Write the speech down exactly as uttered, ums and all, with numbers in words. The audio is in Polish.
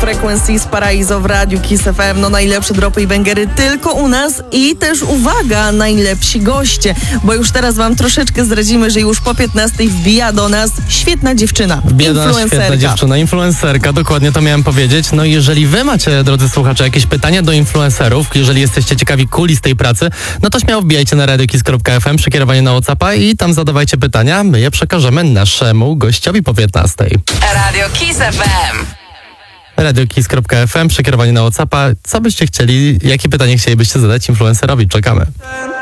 Frequencies Paraiso w Radiu Kiss F M. No najlepsze dropy i bangery tylko u nas i też uwaga, najlepsi goście, bo już teraz wam troszeczkę zdradzimy, że już po piętnastej wbija do nas świetna dziewczyna, Wbija do nas influencerka. świetna dziewczyna, influencerka, dokładnie to miałem powiedzieć. No i jeżeli wy macie, drodzy słuchacze, jakieś pytania do influencerów, jeżeli jesteście ciekawi kulis tej pracy, no to śmiało wbijajcie na radiokis kropka f m, przekierowanie na WhatsAppa i tam zadawajcie pytania, my je przekażemy naszemu gościowi po piętnastej. Radio Kiss F M. radiokis kropka f m, przekierowanie na WhatsAppa. Co byście chcieli, jakie pytanie chcielibyście zadać influencerowi? Czekamy.